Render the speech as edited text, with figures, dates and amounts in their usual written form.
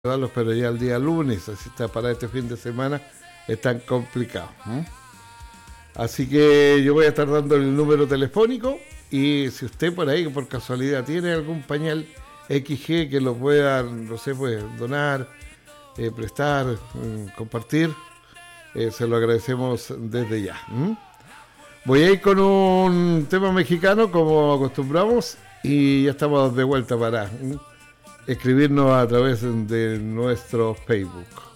pero ya el día lunes, así está para este fin de semana, es tan complicado. Así que yo voy a estar dando el número telefónico y si usted por ahí, por casualidad, tiene algún pañal XG que lo pueda, no sé, pues donar, prestar, compartir, se lo agradecemos desde ya. Voy a ir con un tema mexicano como acostumbramos y ya estamos de vuelta para escribirnos a través de nuestro Facebook.